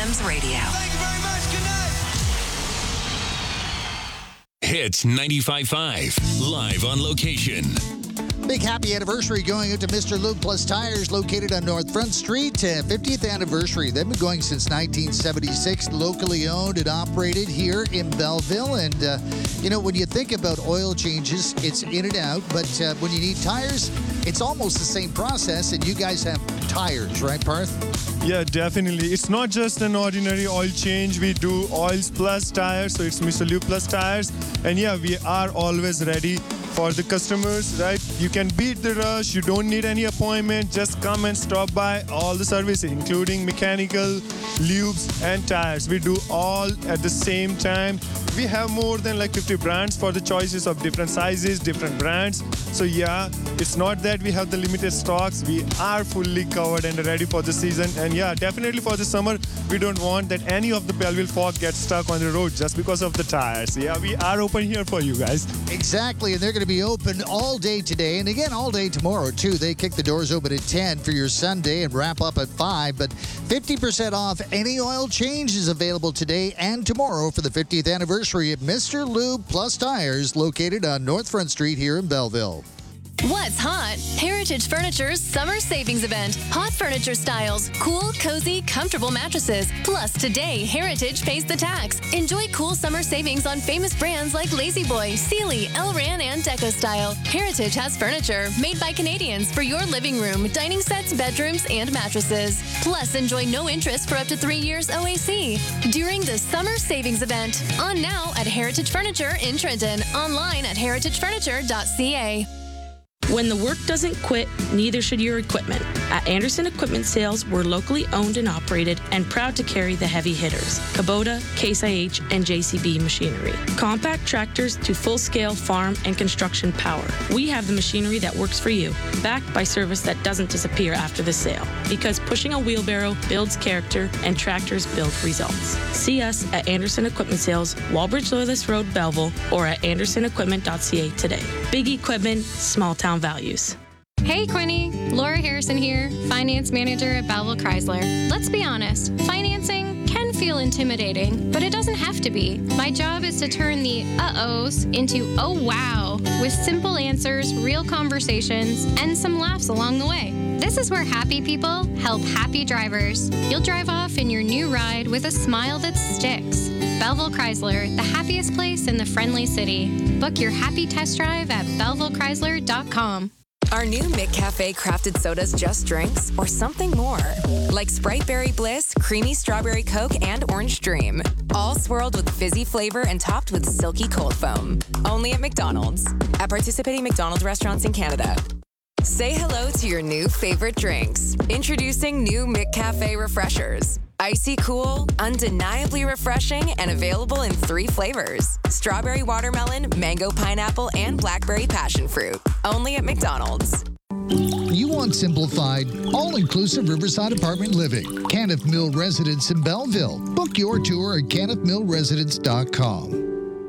Adams Radio. Thank you very much. Good night. Hits 95.5, live on location. Big happy anniversary going out to Mr. Lube Plus Tires, located on North Front Street. 50th anniversary. They've been going since 1976, locally owned and operated here in Belleville. And, when you think about oil changes, it's in and out. But when you need tires, it's almost the same process. And you guys have tires, right, Parth? Yeah, definitely. It's not just an ordinary oil change. We do oils plus tires, so it's Mr. Lube Plus Tires. And yeah, we are always ready for the customers, right? You can beat the rush. You don't need any appointment. Just come and stop by. All the services, including mechanical, lubes, and tires. We do all at the same time. We have more than 50 brands for the choices of different sizes, different brands. So yeah, it's not that we have the limited stocks. We are fully covered and ready for the season. And yeah, definitely for the summer, we don't want that any of the Belleville folk gets stuck on the road just because of the tires. Yeah, we are open here for you guys. Exactly, and they're going to be open all day today, and again all day tomorrow too. They kick the doors open at 10 for your Sunday and wrap up at 5, but 50% off any oil change is available today and tomorrow for the 50th anniversary of Mr. Lube Plus Tires, located on North Front Street here in Belleville. What's hot? Heritage Furniture's summer savings event. Hot furniture styles, cool, cozy, comfortable mattresses. Plus, today, Heritage pays the tax. Enjoy cool summer savings on famous brands like La-Z-Boy, Sealy, Elran, and Deco Style. Heritage has furniture made by Canadians for your living room, dining sets, bedrooms, and mattresses. Plus, enjoy no interest for up to 3 years OAC during the summer savings event. On now at Heritage Furniture in Trenton. Online at heritagefurniture.ca. When the work doesn't quit, neither should your equipment. At Anderson Equipment Sales, we're locally owned and operated and proud to carry the heavy hitters, Kubota, Case IH, and JCB machinery. Compact tractors to full-scale farm and construction power. We have the machinery that works for you, backed by service that doesn't disappear after the sale. Because pushing a wheelbarrow builds character and tractors build results. See us at Anderson Equipment Sales, Walbridge Loyalist Road, Belleville, or at andersonequipment.ca today. Big equipment, small town values. Hey Quinny, Laura Harrison here, Finance Manager at Belleville Chrysler. Let's be honest, financing can feel intimidating, but it doesn't have to be. My job is to turn the uh-ohs into oh wow, with simple answers, real conversations, and some laughs along the way. This is where happy people help happy drivers. You'll drive off in your new ride with a smile that sticks. Belleville Chrysler, the happiest place in the friendly city. Book your happy test drive at BellevilleChrysler.com. Are new McCafe crafted sodas just drinks or something more? Like Sprite Berry Bliss, Creamy Strawberry Coke, and Orange Dream. All swirled with fizzy flavor and topped with silky cold foam. Only at McDonald's. At participating McDonald's restaurants in Canada. Say hello to your new favorite drinks. Introducing new McCafe Refreshers. Icy cool, undeniably refreshing, and available in 3 flavors. Strawberry watermelon, mango pineapple, and blackberry passion fruit. Only at McDonald's. You want simplified, all-inclusive Riverside apartment living. Kenneth Mill Residence in Belleville. Book your tour at kennethmillresidence.com.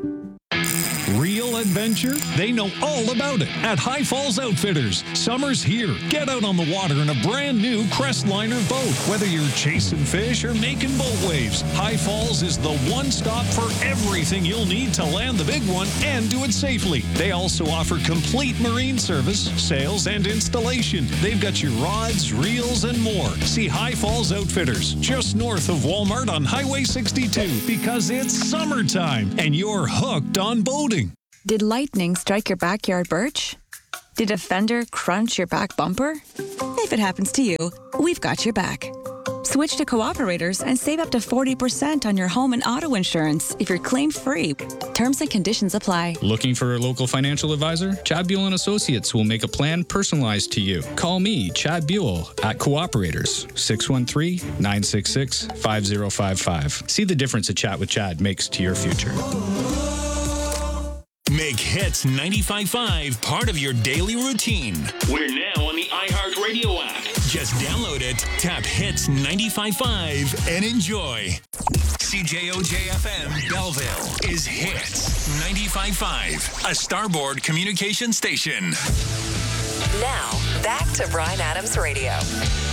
Real adventure? They know all about it at High Falls Outfitters. Summer's here. Get out on the water in a brand new Crestliner boat. Whether you're chasing fish or making boat waves, High Falls is the one stop for everything you'll need to land the big one and do it safely. They also offer complete marine service, sales, and installation. They've got your rods, reels, and more. See High Falls Outfitters just north of Walmart on Highway 62 because it's summertime and you're hooked on boating. Did lightning strike your backyard birch? Did a fender crunch your back bumper? If it happens to you, we've got your back. Switch to Cooperators and save up to 40% on your home and auto insurance if you're claim-free. Terms and conditions apply. Looking for a local financial advisor? Chad Buell & Associates will make a plan personalized to you. Call me, Chad Buell, at Cooperators, 613-966-5055. See the difference a chat with Chad makes to your future. Make Hits 95.5 part of your daily routine. We're now on the iHeartRadio app. Just download it, tap Hits 95.5, and enjoy. CJOJ-FM Belleville is Hits 95.5, a Starboard communication station. Now, back to Bryan Adams Radio.